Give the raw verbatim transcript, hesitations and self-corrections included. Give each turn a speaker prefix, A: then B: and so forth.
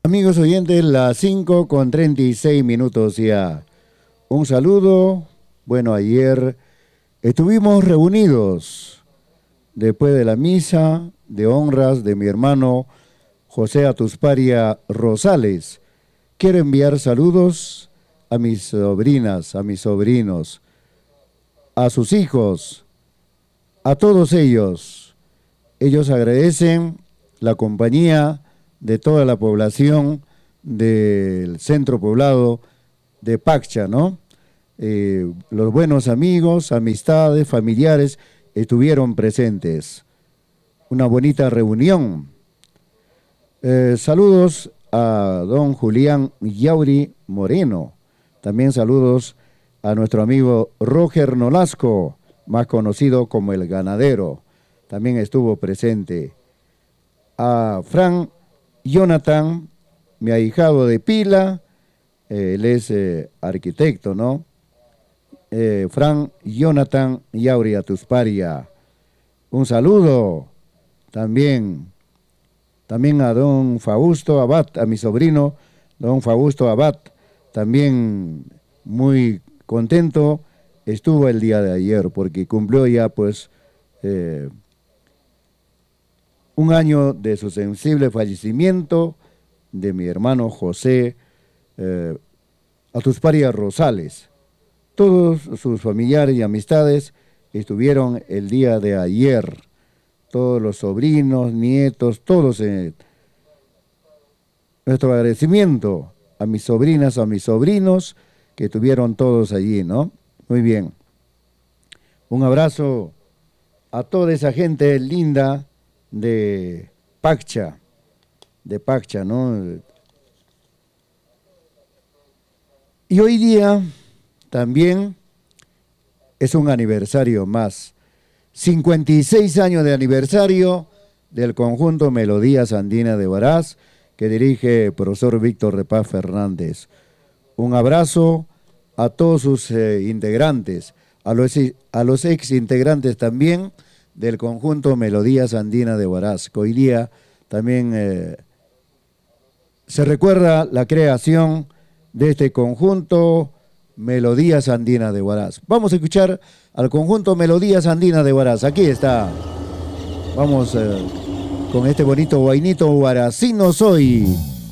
A: Amigos oyentes, las cinco con treinta y seis minutos ya. Un saludo. Bueno, ayer estuvimos reunidos después de la misa de honras de mi hermano José Atusparia Rosales. Quiero enviar saludos a mis sobrinas, a mis sobrinos, a sus hijos, a todos ellos. Ellos agradecen la compañía de toda la población del centro poblado de Paccha, ¿no? Eh, los buenos amigos, amistades, familiares estuvieron presentes. Una bonita reunión. Eh, saludos a don Julián Yauri Moreno. También saludos a nuestro amigo Roger Nolasco, más conocido como el ganadero. También estuvo presente. A Fran Jonathan, mi ahijado de pila, eh, él es eh, arquitecto, ¿no? Eh, Fran Jonathan Yauri Atusparia. Un saludo también, también a don Fausto Abad, a mi sobrino, don Fausto Abad, también muy contento estuvo el día de ayer porque cumplió ya pues eh, un año de su sensible fallecimiento de mi hermano José eh, Atusparia Rosales. Todos sus familiares y amistades estuvieron el día de ayer. Todos los sobrinos, nietos, todos. Eh, nuestro agradecimiento a mis sobrinas, a mis sobrinos, que estuvieron todos allí, ¿no? Muy bien. Un abrazo a toda esa gente linda de Paccha, de Paccha, ¿no? Y hoy día también es un aniversario más, cincuenta y seis años de aniversario del conjunto Melodías Andinas de Huaraz, que dirige el profesor Víctor de Paz Fernández. Un abrazo a todos sus eh, integrantes, a los, a los ex integrantes también del conjunto Melodías Andinas de Huaraz, que hoy día también eh, se recuerda la creación de este conjunto Melodías Andinas de Huaraz. Vamos a escuchar al conjunto Melodías Andinas de Huaraz. Aquí está. Vamos eh, con este bonito guainito huaracino soy.